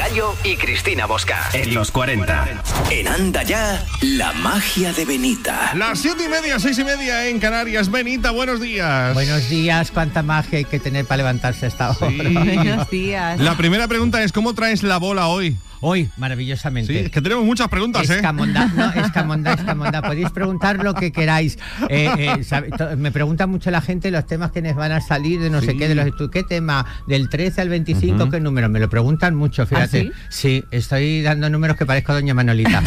Bayo y Cristina Bosca. En los 40. En Anda Ya, la magia de Benita. Las 7:30, 6:30 en Canarias. Benita, buenos días. Buenos días, cuánta magia hay que tener para levantarse a esta hora. Sí. Buenos días. La primera pregunta es, ¿cómo traes la bola hoy? Hoy, maravillosamente. Sí, es que tenemos muchas preguntas, Escamondá. Podéis preguntar lo que queráis. Me pregunta mucho la gente los temas que nos van a salir de no sé qué, de qué tema, del 13 al 25, qué número. Me lo preguntan mucho, fíjate. ¿Ah, sí, estoy dando números que parezco doña Manolita.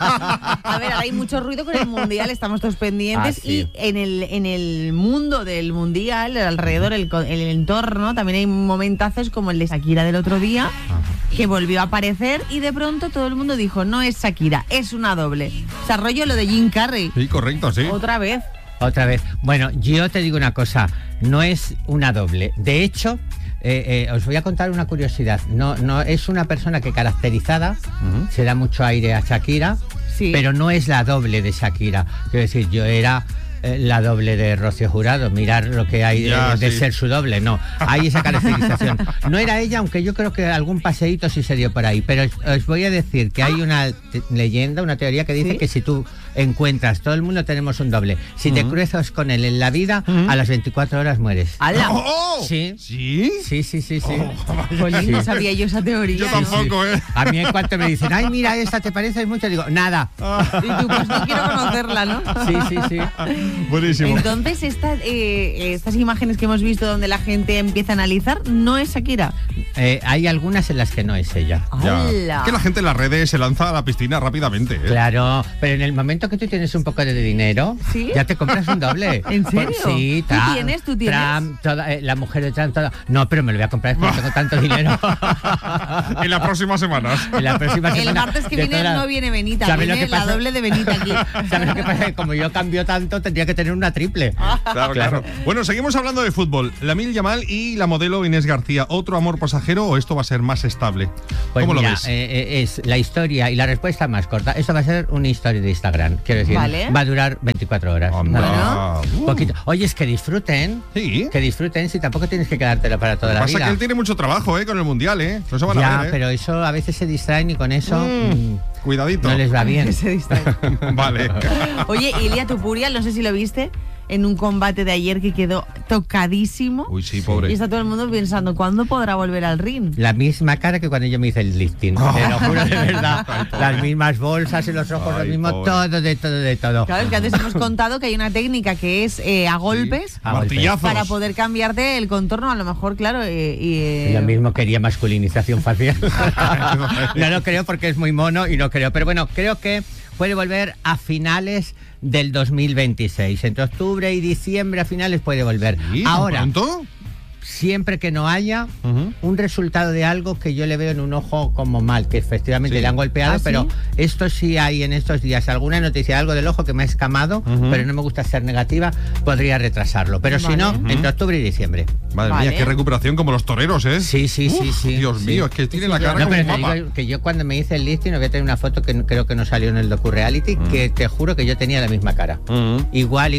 A ver, hay mucho ruido con el Mundial, estamos todos pendientes. Sí. Y en el mundo del Mundial, alrededor, el entorno, también hay momentazos como el de Shakira del otro día, que volvió a aparecer y de pronto todo el mundo dijo, no es Shakira, es una doble. O sea, rollo lo de Jim Carrey. Sí, correcto, sí. Otra vez. Bueno, yo te digo una cosa, no es una doble. De hecho, os voy a contar una curiosidad. No es una persona que caracterizada, se da mucho aire a Shakira, Sí. pero no es la doble de Shakira. Quiero decir, yo era la doble de Rocío Jurado, mirar lo que hay de ser su doble, no, hay esa caracterización. No era ella, aunque yo creo que algún paseíto sí se dio por ahí, pero os voy a decir que hay una leyenda, una teoría que dice que si tú encuentras, todo el mundo tenemos un doble, si te cruzas con él en la vida, a las 24 horas mueres. ¡Hala! Sí. ¿Sí? Sí. Jolín, no sabía yo esa teoría. Yo tampoco, A mí en cuanto me dicen, ay, mira, esta te parece mucho, digo, nada. Y tú, pues no quiero conocerla, ¿no? Sí. Buenísimo. Entonces, estas imágenes que hemos visto donde la gente empieza a analizar, no es Shakira. Hay algunas en las que no es ella. Ya. ¡Hala! Que la gente en las redes se lanza a la piscina rápidamente, ¿eh? Claro, pero en el momento que tú tienes un poco de dinero, ¿Sí? ya te compras un doble. ¿En serio? Sí, ¿Tú tienes? Trump, la mujer de Trump, toda. No, pero me lo voy a comprar porque tengo tanto dinero. En las próximas semanas. En la próxima semana. El martes que viene no viene Benita, ¿Sabes viene lo que la pasa? doble de Benita aquí. ¿Sabes lo que pasa? Como yo cambio tanto, tendría que tener una triple. Claro. Bueno, seguimos hablando de fútbol. Lamine Yamal y la modelo Inés García. ¿Otro amor pasajero o esto va a ser más estable? Pues ¿Cómo mira, lo ves? es la historia y la respuesta más corta. Esto va a ser una historia de Instagram. Quiero decir, Vale. va a durar 24 horas. Anda. Nada más. Poquito. Oye, es que disfruten. Sí. Que disfruten, si tampoco tienes que quedártelo para toda la Pasa vida. que él tiene mucho trabajo, con el Mundial, No se van a Ya, ver, pero eso a veces se distraen y con eso Cuidadito. no les va bien. Se distrae. Vale. Oye, Ilia Topuria, no sé si lo viste, en un combate de ayer que quedó tocadísimo. Uy, sí, pobre. Y está todo el mundo pensando, ¿cuándo podrá volver al ring? La misma cara que cuando yo me hice el lifting. Te lo juro de verdad. Las mismas bolsas en los ojos, lo mismo, pobre. todo de todo. Claro, es que antes hemos contado que hay una técnica que es a golpes A golpes. Martillazos. para poder cambiarte el contorno, a lo mejor, claro. Lo mismo quería masculinización facial. No lo creo porque es muy mono y no creo. Pero bueno, creo que puede volver a finales del 2026. Entre octubre y diciembre a finales puede volver. ¿Sí? ¿Tan Ahora, pronto? siempre que no haya un resultado de algo que yo le veo en un ojo como mal, que efectivamente le han golpeado, ¿Ah, sí? pero esto sí hay en estos días alguna noticia, algo del ojo que me ha escamado, pero no me gusta ser negativa, podría retrasarlo. Pero si no, entre octubre y diciembre. Madre mía, qué recuperación como los toreros, ¿eh? Sí. Dios mío, es que tiene la cara No, como pero un te mapa. digo que yo cuando me hice el lifting, voy a tener una foto que creo que no salió en el docu-reality, que te juro que yo tenía la misma cara. Igual.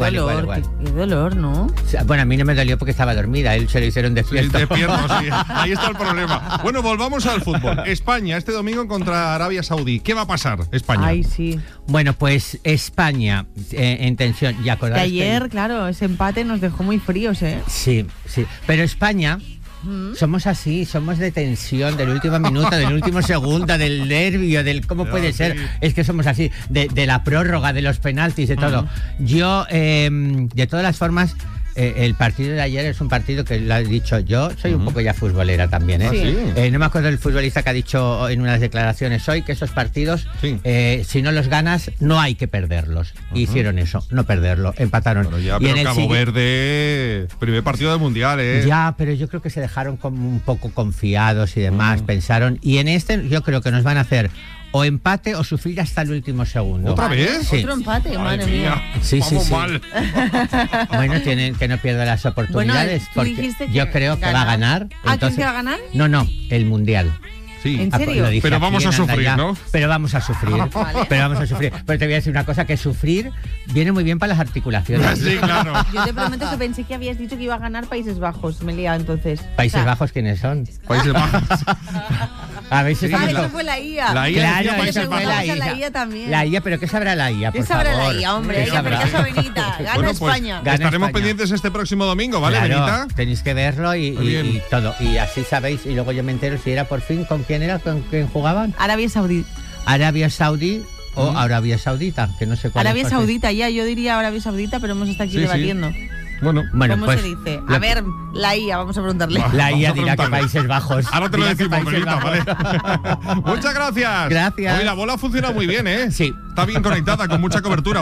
Qué dolor, ¿no? O sea, bueno, a mí no me dolió porque estaba dormida, él se lo hicieron despierto. Despierto, sí. Ahí está el problema. Bueno, volvamos al fútbol. España, este domingo contra Arabia Saudí. ¿Qué va a pasar, España? Ay, sí. Bueno, pues España en tensión. ¿Y Que acordáis ayer, claro, ese empate nos dejó muy fríos, ¿eh? Sí. Pero España... Somos así, somos de tensión, del último minuto, del último segundo, del nervio, del cómo puede ser. Es que somos así, de la prórroga, de los penaltis, de todo. Yo, de todas las formas, el partido de ayer es un partido que lo he dicho yo, soy un poco ya futbolera también, ¿eh? Sí. No me acuerdo del futbolista que ha dicho en unas declaraciones hoy que esos partidos, si no los ganas, no hay que perderlos. Hicieron eso, no perderlo, empataron. Bueno, ya, Y pero en el Cabo Verde, primer partido del Mundial, ¿eh? Ya, pero yo creo que se dejaron como un poco confiados y demás, pensaron. Y en este yo creo que nos van a hacer o empate o sufrir hasta el último segundo. ¿Otra vez? Sí. Otro empate, madre mía. Sí, Vamos sí. mal. Bueno, tienen que no pierda las oportunidades, Bueno, tú porque dijiste que yo creo que va a ganar. ¿Ah, crees que va a ganar? No, el Mundial. Sí. ¿En serio? Lo dije Pero aquí vamos en a sufrir, Anda Ya. ¿no? Pero vamos a sufrir. Vale. Pero vamos a sufrir. Pero te voy a decir una cosa, que sufrir viene muy bien para las articulaciones. Sí, claro. Yo te prometo que pensé que habías dicho que iba a ganar Países Bajos. Me he liado entonces. Países O sea, Bajos, ¿quiénes son? Países Bajos. ¿Habéis estado eso fue la IA. La IA Claro, decía Países eso fue Bajos. la IA también. La IA, pero ¿qué sabrá la IA? ¿Qué por sabrá favor? la IA, hombre? ¿Qué Ella, pero sabrá? qué sabe Benita. Gana Bueno, pues España. Gana estaremos España. pendientes este próximo domingo, ¿vale, Claro, Benita? tenéis que verlo y todo. Y así sabéis. Y luego yo me entero si era por fin con quién era, con quién jugaban. Arabia Saudí. Arabia Saudí o Arabia Saudita, que no sé cuál. Arabia es, Saudita, ya, yo diría Arabia Saudita, pero hemos estado aquí Sí, sí. debatiendo. Bueno, ¿Cómo pues, se dice? A ver, la IA, vamos a preguntarle. La IA Vamos a dirá que preguntarle. Países Bajos. ahora te lo Dirá que decimos, Países Benita, Bajos. ¿vale? Muchas gracias. Gracias. Hoy la bola funciona muy bien, ¿eh? Sí. Está bien conectada, con mucha cobertura.